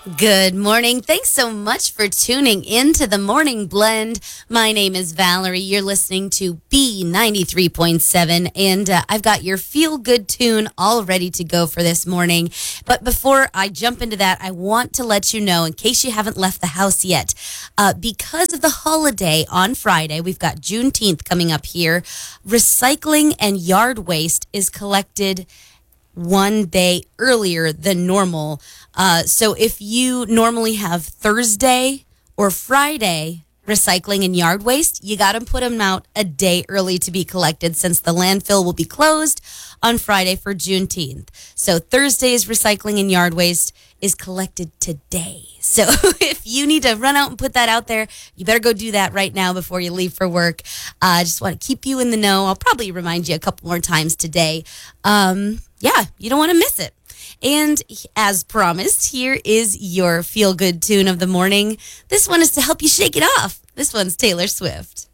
Good morning. Thanks so much for tuning in to the Morning Blend. My name is Valerie. You're listening to B93.7, and I've got your feel-good tune all ready to go for this morning. But before I jump into that, I want to let you know, in case you haven't left the house yet, because of the holiday on Friday, we've got Juneteenth coming up here, recycling and yard waste is collected one day earlier than normal. So if you normally have Thursday or Friday recycling and yard waste, you got to put them out a day early to be collected since the landfill will be closed on Friday for Juneteenth. So Thursday's recycling and yard waste is collected today. So if you need to run out and put that out there, you better go do that right now before you leave for work. I just want to keep you in the know. I'll probably remind you a couple more times today. You don't want to miss it. And as promised, here is your feel-good tune of the morning. This one is to help you shake it off. This one's Taylor Swift.